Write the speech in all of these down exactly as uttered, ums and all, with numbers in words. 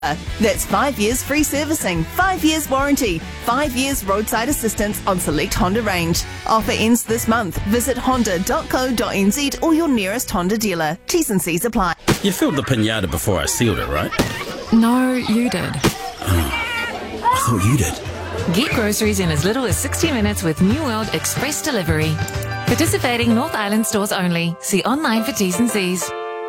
That's five years free servicing, five years warranty, five years roadside assistance on select Honda range. Offer ends this month. Visit honda dot co dot n z or your nearest Honda dealer. T's and C's apply. You filled the pinata before I sealed it, right? No, you did. Oh, I thought you did. Get groceries in as little as sixty minutes with New World Express Delivery. Participating North Island stores only. See online for T's and C's.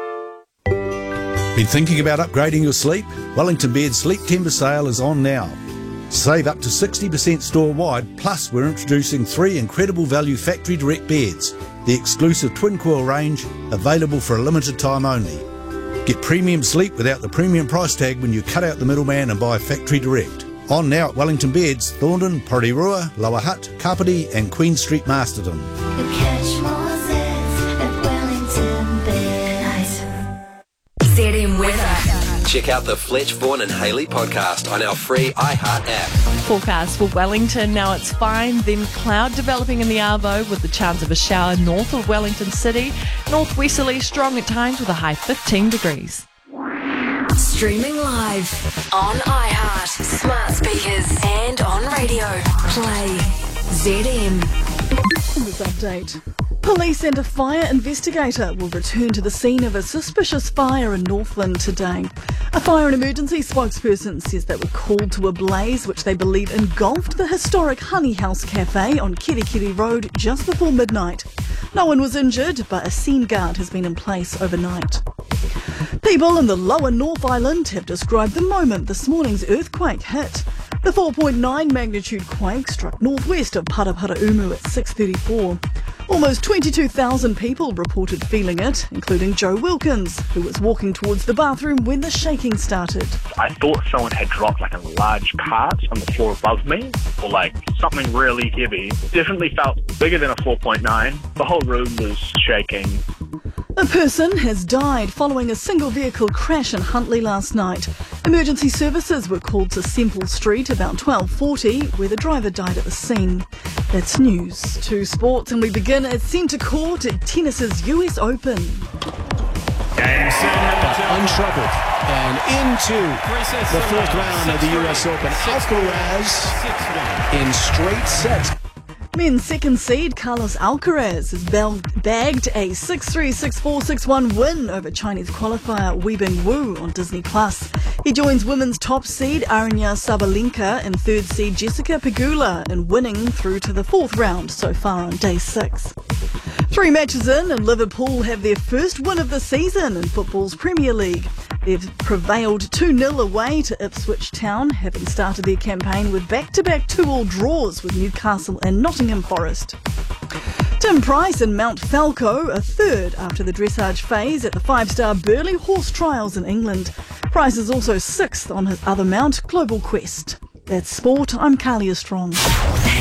Been thinking about upgrading your sleep? Wellington Bed's Sleep Timber Sale is on now. Save up to sixty percent store-wide, plus we're introducing three incredible value factory direct beds. The exclusive twin coil range, available for a limited time only. Get premium sleep without the premium price tag when you cut out the middleman and buy factory direct. On now at Wellington Beds, Thorndon, Porirua, Lower Hutt, Kapiti and Queen Street, Masterton. You catch more zits at Wellington Beds. Z M weather. Check out the Fletch, Vaughan and Haley podcast on our free iHeart app. Forecast for Wellington. Now it's fine, then cloud developing in the Arvo with the chance of a shower north of Wellington City. Northwesterly strong at times with a high fifteen degrees. Streaming live on iHeart, smart speakers and on radio. Play Z M. In this update, police and a fire investigator will return to the scene of a suspicious fire in Northland today. A fire and emergency spokesperson says they were called to a blaze which they believe engulfed the historic Honey House Cafe on Kirikiri Road just before midnight. No one was injured, but a scene guard has been in place overnight. People in the lower North Island have described the moment this morning's earthquake hit. The four point nine magnitude quake struck northwest of Paraparaumu at six thirty-four. Almost twenty-two thousand people reported feeling it, including Joe Wilkins, who was walking towards the bathroom when the shaking started. I thought someone had dropped like a large cart on the floor above me, or like something really heavy. Definitely felt bigger than a four point nine. The whole room was shaking. A person has died following a single vehicle crash in Huntly last night. Emergency services were called to Semple Street about twelve forty, where the driver died at the scene. That's news. To sports, and we begin at centre court at tennis's U S Open. Game set, but untroubled and into the fourth round of the U S Open. Alcaraz in straight sets. Men's second seed Carlos Alcaraz has bagged a six three, six four, six one win over Chinese qualifier Weibing Wu on Disney Plus. He joins women's top seed Aryna Sabalenka and third seed Jessica Pegula in winning through to the fourth round so far on day six. Three matches in and Liverpool have their first win of the season in football's Premier League. They've prevailed two nil away to Ipswich Town, having started their campaign with back-to-back two-all draws with Newcastle and Nottingham Forest. Tim Price and Mount Falco are third after the dressage phase at the five-star Burghley Horse Trials in England. Price is also sixth on his other mount, Global Quest. That's sport. I'm Carlia Strong.